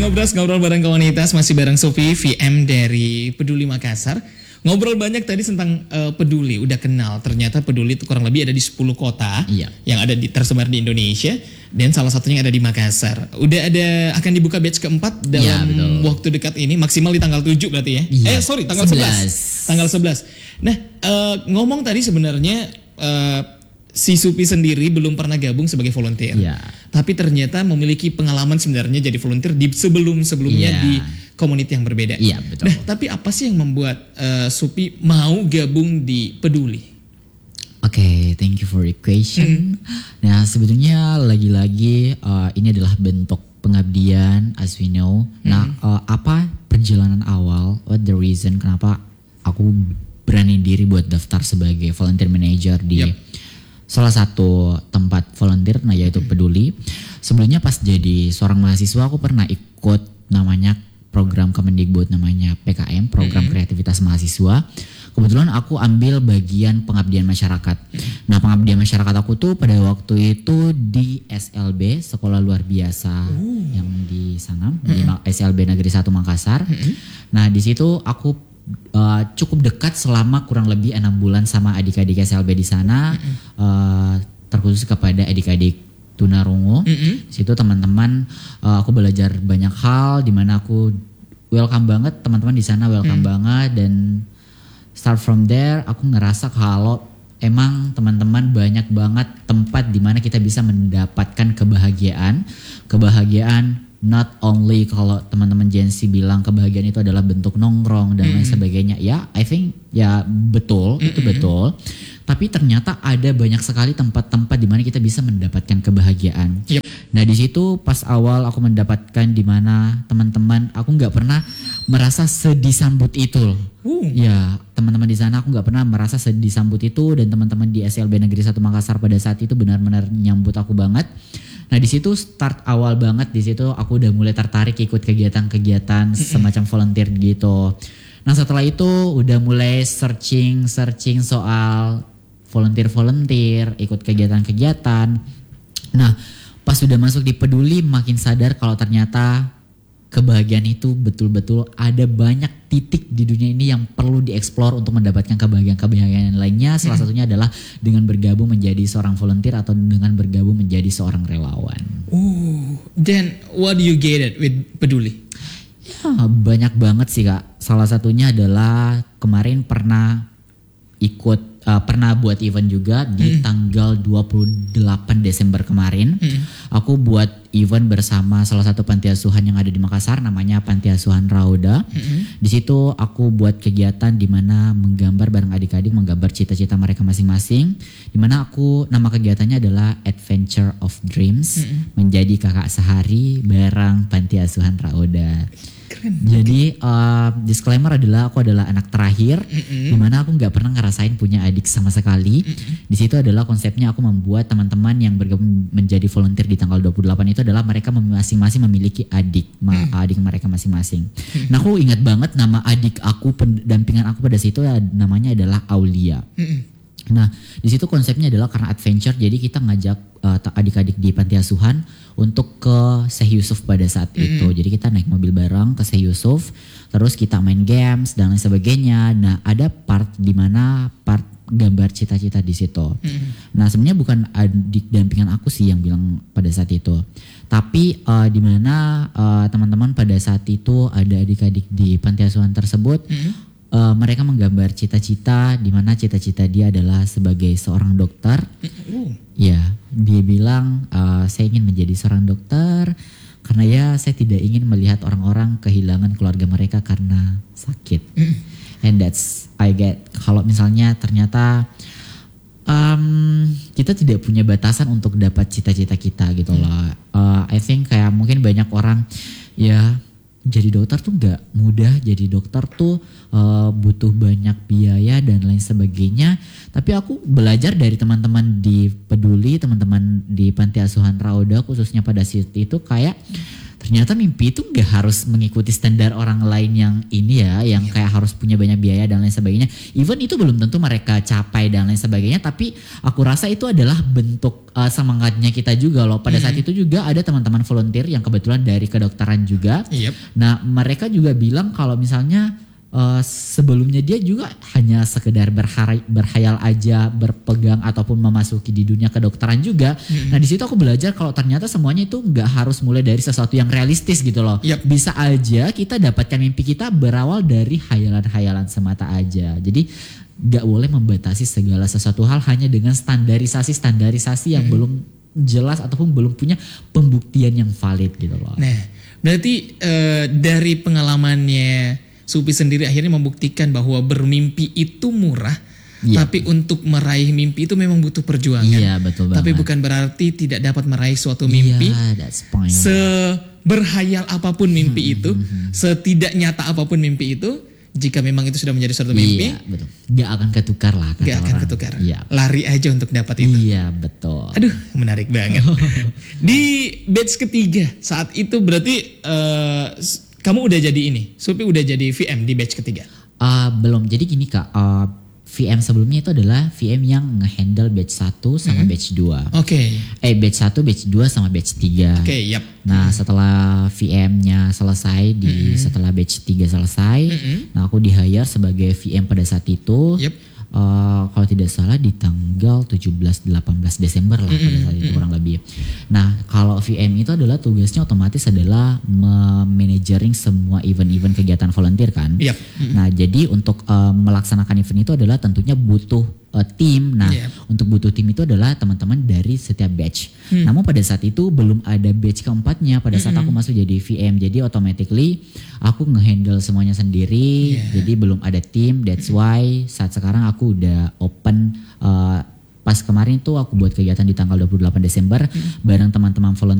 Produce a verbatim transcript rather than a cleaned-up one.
Ngobras, ngobrol bareng komunitas, masih bareng Sophie V M dari Peduli Makassar. Ngobrol banyak tadi tentang uh, peduli, udah kenal. Ternyata peduli itu kurang lebih ada di sepuluh kota iya. yang ada di, tersebar di Indonesia. Dan salah satunya yang ada di Makassar. Udah ada, akan dibuka batch keempat dalam ya, waktu dekat ini. Maksimal di tanggal tujuh berarti ya. Iya. Eh sorry, tanggal sebelas. Tanggal sebelas. Nah uh, ngomong tadi sebenarnya uh, si Supi sendiri belum pernah gabung sebagai volunteer. Iya. Tapi ternyata memiliki pengalaman sebenarnya jadi volunteer di sebelum-sebelumnya iya. di komunitas yang berbeda. Iya, betul. Nah, tapi apa sih yang membuat uh, Supi mau gabung di Peduli? Oke, okay, thank you for the question. Mm. Nah, sebetulnya lagi-lagi uh, ini adalah bentuk pengabdian, as we know. Mm. Nah, uh, apa perjalanan awal, what the reason kenapa aku berani diri buat daftar sebagai volunteer manager di yep. salah satu tempat volunteer, nah yaitu mm. Peduli. Sebelumnya pas jadi seorang mahasiswa aku pernah ikut namanya program Kemendikbud namanya P K M, program mm-hmm. kreativitas mahasiswa. Kebetulan aku ambil bagian pengabdian masyarakat. Mm-hmm. Nah, pengabdian masyarakat aku tuh pada waktu itu di S L B, Sekolah Luar Biasa Ooh. yang di sana, mm-hmm. di S L B Negeri satu Makassar. Mm-hmm. Nah, di situ aku uh, cukup dekat selama kurang lebih enam bulan sama adik-adik S L B di sana, mm-hmm. uh, terkhusus kepada adik-adik tunarungu. Mm-hmm. Situ teman-teman uh, aku belajar banyak hal di mana aku welcome banget, teman-teman di sana welcome mm. banget, dan start from there aku ngerasa kalau emang teman-teman banyak banget tempat di mana kita bisa mendapatkan kebahagiaan. Kebahagiaan not only kalau teman-teman Gen Z bilang kebahagiaan itu adalah bentuk nongkrong dan mm. lain sebagainya. Ya, I think ya betul, mm-hmm. itu betul. Tapi ternyata ada banyak sekali tempat-tempat di mana kita bisa mendapatkan kebahagiaan. Yep. Nah, di situ pas awal aku mendapatkan di mana teman-teman, aku nggak pernah merasa sedisambut itu. Uh. Ya, teman-teman di sana aku nggak pernah merasa sedisambut itu, dan teman-teman di S L B Negeri satu Makassar pada saat itu benar-benar nyambut aku banget. Nah, di situ start awal banget, di situ aku udah mulai tertarik ikut kegiatan-kegiatan mm-hmm. semacam volunteer gitu. Nah, setelah itu udah mulai searching-searching soal volunteer-volunteer, ikut kegiatan-kegiatan. Nah, pas sudah masuk di Peduli makin sadar kalau ternyata kebahagiaan itu betul-betul ada banyak titik di dunia ini yang perlu dieksplor untuk mendapatkan kebahagiaan-kebahagiaan lainnya. Salah satunya adalah dengan bergabung menjadi seorang volunteer atau dengan bergabung menjadi seorang relawan. Oh, then what do you get it with Peduli? Ya, banyak banget sih Kak. Salah satunya adalah kemarin pernah ikut Uh, pernah buat event juga di mm. tanggal dua puluh delapan Desember kemarin. Mm. Aku buat event bersama salah satu panti asuhan yang ada di Makassar, namanya Panti Asuhan Rauda. Mm. Di situ aku buat kegiatan di mana menggambar bareng adik-adik, menggambar cita-cita mereka masing-masing. Di mana aku, nama kegiatannya adalah Adventure of Dreams, mm. menjadi kakak sehari bareng Panti Asuhan Rauda. Keren. Jadi uh, disclaimer adalah aku adalah anak terakhir, mm-hmm. dimana aku nggak pernah ngerasain punya adik sama sekali. Mm-hmm. Di situ adalah konsepnya aku membuat teman-teman yang bergabung menjadi volunteer di tanggal dua puluh delapan itu adalah mereka masing-masing memiliki adik, mm-hmm. adik mereka masing-masing. Mm-hmm. Nah, aku ingat banget nama adik aku, pendampingan aku pada situ namanya adalah Aulia. Mm-hmm. Nah, di situ konsepnya adalah karena adventure, jadi kita ngajak uh, adik-adik di panti asuhan untuk ke Syekh Yusuf pada saat mm-hmm. itu. Jadi kita naik mobil bareng ke Syekh Yusuf, terus kita main games dan lain sebagainya. Nah, ada part di mana part gambar cita-cita di situ. Mm-hmm. Nah, sebenarnya bukan adik dampingan aku sih yang bilang pada saat itu, tapi uh, di mana uh, teman-teman pada saat itu ada adik-adik di panti asuhan tersebut. Mm-hmm. Uh, mereka menggambar cita-cita di mana cita-cita dia adalah sebagai seorang dokter. Uh. Ya, dia bilang uh, saya ingin menjadi seorang dokter karena ya saya tidak ingin melihat orang-orang kehilangan keluarga mereka karena sakit. Uh. And that's I get. Kalau misalnya ternyata um, kita tidak punya batasan untuk dapat cita-cita kita gitu uh. loh. Uh, I think kayak mungkin banyak orang ya. Jadi dokter tuh gak mudah, jadi dokter tuh uh, butuh banyak biaya dan lain sebagainya. Tapi aku belajar dari teman-teman di Peduli, teman-teman di Panti Asuhan Rauda khususnya pada saat itu kayak ternyata mimpi itu gak harus mengikuti standar orang lain yang ini ya, yang kayak harus punya banyak biaya dan lain sebagainya. Even itu belum tentu mereka capai dan lain sebagainya, tapi aku rasa itu adalah bentuk uh, semangatnya kita juga loh. Pada saat itu juga ada teman-teman volunteer yang kebetulan dari kedokteran juga. Yep. Nah mereka juga bilang kalau misalnya Uh, sebelumnya dia juga hanya sekedar berhara, berhayal aja, berpegang ataupun memasuki di dunia kedokteran juga. Hmm. Nah di situ aku belajar kalau ternyata semuanya itu nggak harus mulai dari sesuatu yang realistis gitu loh. Yep. Bisa aja kita dapatkan mimpi kita berawal dari hayalan-hayalan semata aja. Jadi nggak boleh membatasi segala sesuatu hal hanya dengan standarisasi-standarisasi yang hmm. belum jelas ataupun belum punya pembuktian yang valid gitu loh. Nah berarti uh, dari pengalamannya Supi sendiri akhirnya membuktikan bahwa bermimpi itu murah, ya. Tapi untuk meraih mimpi itu memang butuh perjuangan. Iya, betul banget. Tapi bukan berarti tidak dapat meraih suatu mimpi. Iya, that's point. Seberhayal apapun mimpi hmm, itu, hmm, hmm. setidak nyata apapun mimpi itu, jika memang itu sudah menjadi suatu mimpi, iya, betul. Gak akan ketukar lah. Kata gak akan orang. ketukar. Iya. Lari aja untuk dapat itu. Iya, betul. Aduh, menarik banget. Di batch ketiga saat itu berarti uh, kamu udah jadi ini, Supi udah jadi V M di batch ketiga? Uh, belum, jadi gini kak, uh, V M sebelumnya itu adalah V M yang nge-handle batch satu sama mm-hmm. batch dua. Oke. Okay. Eh batch satu, batch dua sama batch tiga. Oke, okay, yap. Nah setelah V M-nya selesai, di mm-hmm. setelah batch tiga selesai, mm-hmm. nah aku di-hire sebagai V M pada saat itu. Yep. Uh, kalau tidak salah di tanggal tujuh belas delapan belas Desember lah mm-hmm. pada saat itu kurang lebih. Nah kalau V M itu adalah tugasnya otomatis adalah memanagering semua event-event kegiatan volunteer kan. Yep. Mm-hmm. Nah jadi untuk uh, melaksanakan event itu adalah tentunya butuh uh, tim. Nah yep. untuk butuh tim itu adalah teman-teman dari setiap batch. Mm. Namun pada saat itu belum ada batch keempatnya pada saat mm-hmm. aku masuk jadi V M. Jadi automatically aku ngehandle semuanya sendiri. Yeah. Jadi belum ada tim. That's why saat sekarang aku udah open uh, pas kemarin tuh aku buat kegiatan di tanggal dua puluh delapan Desember hmm. bareng teman-teman volunteer